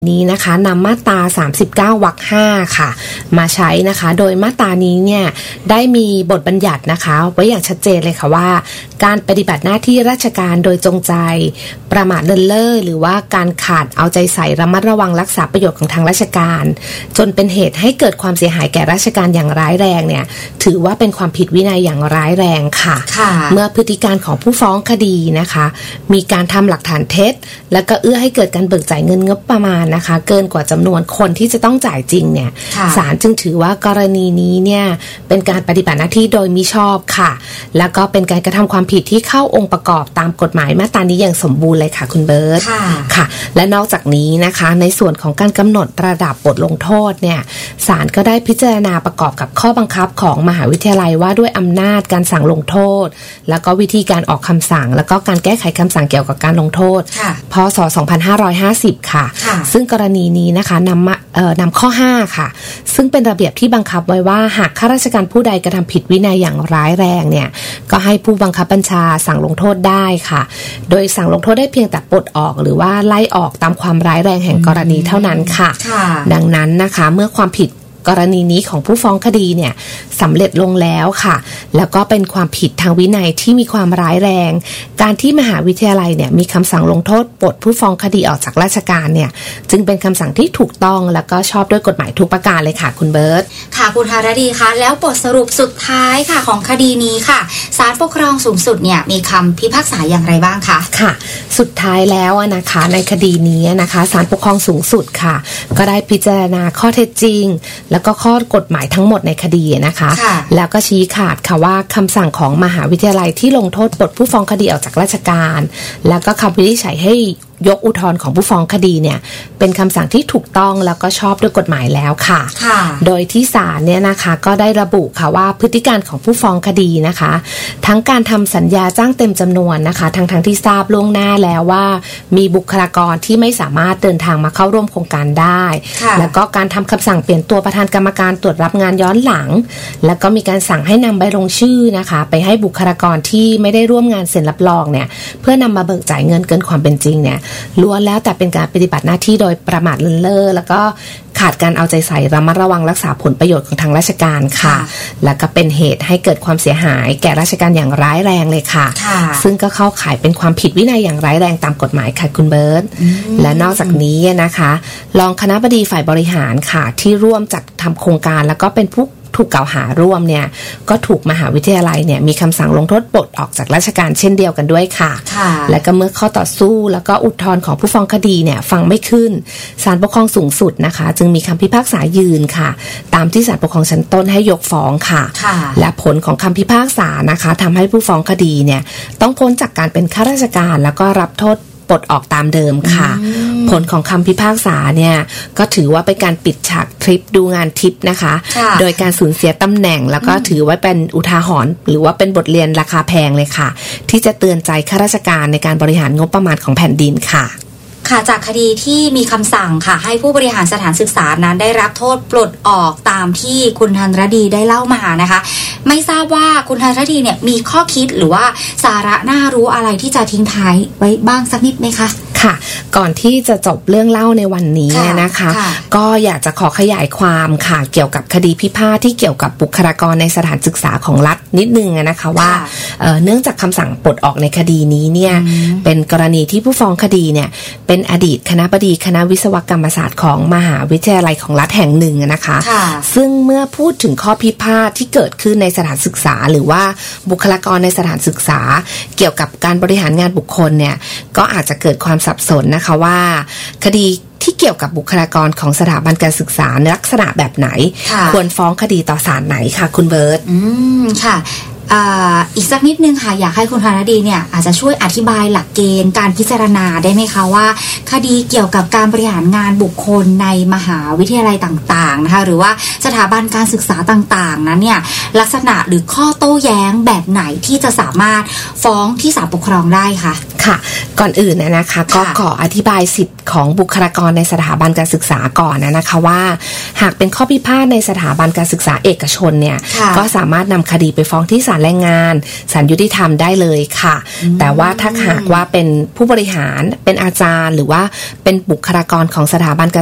นี้นะคะนำมาตรา39วรรค5ค่ะมาใช้นะคะโดยมาตรานี้เนี่ยได้มีบทบัญญัตินะคะไว้อย่างชัดเจนเลยค่ะว่าการปฏิบัติหน้าที่ราชการโดยจงใจประมาทเลินเล่อหรือว่าการขาดเอาใจใส่ระมัดระวังรักษาประโยชน์ของทางราชการจนเป็นเหตุให้เกิดความเสียหายแก่ราชการอย่างร้ายแรงเนี่ยถือว่าเป็นความผิดวินัยอย่างร้ายแรงค่ะเมื่อพฤติการของผู้ฟ้องคดีนะคะมีการทำหลักฐานเท็จและก็เอื้อให้เกิดการเบิกจ่ายเงินงบประมาณนะคะเกินกว่าจำนวนคนที่จะต้องจ่ายจริงเนี่ยศาลจึงถือว่ากรณีนี้เนี่ยเป็นการปฏิบัติหน้าที่โดยมิชอบค่ะแล้วก็เป็นการกระทำความผิดที่เข้าองค์ประกอบตามกฎหมายมาตรานี้อย่างสมบูรณ์เลยค่ะคุณเบิร์ตค่ะและนอกจากนี้นะคะในส่วนของการกำหนดระดับบทลงโทษเนี่ยศาลก็ได้พิจารณาประกอบกับข้อบังคับของมหาวิทยาลัยว่าด้วยอำนาจการสั่งลงโทษแล้วก็วิธีการออกคำสั่งแล้วก็การแก้ไขคำสั่งเกี่ยวกับการลงโทษพ.ศ. 2550ค่ะซึ่งกรณีนี้นะคะนำข้อ5ค่ะซึ่งเป็นระเบียบที่บังคับไว้ว่าหากข้าราชการผู้ใดกระทำผิดวินัยอย่างร้ายแรงเนี่ยก็ให้ผู้บังคับบัญชาสั่งลงโทษได้ค่ะโดยสั่งลงโทษได้เพียงแต่ปลดออกหรือว่าไล่ออกตามความร้ายแรงแห่งกรณีเท่านั้นค่ะดังนั้นนะคะเมื่อความผิดกรณีนี้ของผู้ฟ้องคดีเนี่ยสำเร็จลงแล้วค่ะแล้วก็เป็นความผิดทางวินัยที่มีความร้ายแรงการที่มหาวิทยาลัยเนี่ยมีคำสั่งลงโทษปลดผู้ฟ้องคดีออกจากราชการเนี่ยจึงเป็นคำสั่งที่ถูกต้องแล้วก็ชอบด้วยกฎหมายทุกประการเลยค่ะคุณเบิร์ตค่ะคุณธารดีคะแล้วบทสรุปสุดท้ายค่ะของคดีนี้ค่ะศาลปกครองสูงสุดเนี่ยมีคำพิพากษาอย่างไรบ้างคะค่ะสุดท้ายแล้วนะคะในคดีนี้นะคะศาลปกครองสูงสุดค่ะก็ได้พิจารณาข้อเท็จจริงแล้วก็ข้อกฎหมายทั้งหมดในคดีนะคะแล้วก็ชี้ขาดค่ะว่าคำสั่งของมหาวิทยาลัยที่ลงโทษปลดผู้ฟ้องคดีออกจากราชการแล้วก็คำวินิจฉัยให้ยกอุทธรณ์ของผู้ฟ้องคดีเนี่ยเป็นคำสั่งที่ถูกต้องแล้วก็ชอบด้วยกฎหมายแล้วค่ะโดยที่ศาลเนี่ยนะคะก็ได้ระบุค่ะว่าพฤติการของผู้ฟ้องคดีนะคะทั้งการทำสัญญาจ้างเต็มจำนวนนะคะทั้งที่ทราบล่วงหน้าแล้วว่ามีบุคลากรที่ไม่สามารถเดินทางมาเข้าร่วมโครงการได้แล้วก็การทำคำสั่งเปลี่ยนตัวประธานกรรมการตรวจรับงานย้อนหลังแล้วก็มีการสั่งให้นำใบลงชื่อนะคะไปให้บุคลากรที่ไม่ได้ร่วมงานเซ็นรับรองเนี่ยเพื่อนำมาเบิกจ่ายเงินเกินความเป็นจริงเนี่ยล้วนแล้วแต่เป็นการปฏิบัติหน้าที่โดยประมาทเลินเล่อแล้วก็ขาดการเอาใจใส่ระมัดระวังรักษาผลประโยชน์ของทางราชการค่ะแล้วก็เป็นเหตุให้เกิดความเสียหายแก่ราชการอย่างร้ายแรงเลยค่ะซึ่งก็เข้าข่ายเป็นความผิดวินัยอย่างร้ายแรงตามกฎหมายค่ะคุณเบิร์ตและนอกจากนี้นะคะรองคณบดีฝ่ายบริหารค่ะที่ร่วมจัดทำโครงการแล้วก็เป็นผู้ถูกกล่าวหาร่วมเนี่ยก็ถูกมหาวิทยาลัยเนี่ยมีคำสั่งลงโทษปลดออกจากราชการเช่นเดียวกันด้วยค่ะและก็เมื่อข้อต่อสู้แล้วก็อุทธรณ์ของผู้ฟ้องคดีเนี่ยฟังไม่ขึ้นศาลปกครองสูงสุดนะคะจึงมีคำพิพากษายืนค่ะตามที่ศาลปกครองชั้นต้นให้ยกฟ้องค่ะและผลของคำพิพากษานะคะทำให้ผู้ฟ้องคดีเนี่ยต้องพ้นจากการเป็นข้าราชการแล้วก็รับโทษปลดออกตามเดิมค่ะผลของคำพิพากษาเนี่ยก็ถือว่าเป็นการปิดฉากทริปดูงานทิปนะคะโดยการสูญเสียตำแหน่งแล้วก็ถือว่าเป็นอุทาหรณ์หรือว่าเป็นบทเรียนราคาแพงเลยค่ะที่จะเตือนใจข้าราชการในการบริหารงบประมาณของแผ่นดินค่ะค่ะจากคดีที่มีคำสั่งค่ะให้ผู้บริหารสถานศึกษานั้นได้รับโทษปลดออกตามที่คุณธัญรดีได้เล่ามานะคะไม่ทราบว่าคุณธัญรดีเนี่ยมีข้อคิดหรือว่าสาระน่ารู้อะไรที่จะทิ้งท้ายไว้บ้างสักนิดไหมคะค่ะก่อนที่จะจบเรื่องเล่าในวันนี้นะคะก็อยากจะขอขยายความค่ะเกี่ยวกับคดีพิพาทที่เกี่ยวกับบุคลากรในสถานศึกษาของรัฐนิดนึงนะคะว่าเนื่องจากคำสั่งปลดออกในคดีนี้เนี่ยเป็นกรณีที่ผู้ฟ้องคดีเนี่ยเป็นอดีตคณบดีคณะวิศวกรรมศาสตร์ของมหาวิทยาลัยของรัฐแห่งหนึ่งนะคะซึ่งเมื่อพูดถึงข้อพิพาทที่เกิดขึ้นในสถานศึกษาหรือว่าบุคลากรในสถานศึกษาเกี่ยวกับการบริหารงานบุคคลเนี่ยก็อาจจะเกิดความสับสนนะคะว่าคดีที่เกี่ยวกับบุคลากรของสถาบันการศึกษาในลักษณะแบบไหนควรฟ้องคดีต่อศาลไหนค่ะคุณเบิร์ตค่ะอีกสักนิดนึงค่ะอยากให้คุณธารดีเนี่ยอาจจะช่วยอธิบายหลักเกณฑ์การพิจารณาได้ไหมคะว่าคดีเกี่ยวกับการบริหารงานบุคคลในมหาวิทยาลัยต่างๆนะคะหรือว่าสถาบันการศึกษาต่างๆนั้นเนี่ยลักษณะหรือข้อโต้แย้งแบบไหนที่จะสามารถฟ้องที่ศาลปกครองได้คะค่ะก่อนอื่นนะคะก็ขออธิบายสิทธิ์ของบุคลากรในสถาบันการศึกษาก่อนนะคะว่าหากเป็นข้อพิพาทในสถาบันการศึกษาเอกชนเนี่ยก็สามารถนำคดีไปฟ้องที่ศาลแรงงานศาลยุติธรรมได้เลยค่ะแต่ว่าถ้าหากว่าเป็นผู้บริหารเป็นอาจารย์หรือว่าเป็นบุคลากรของสถาบัน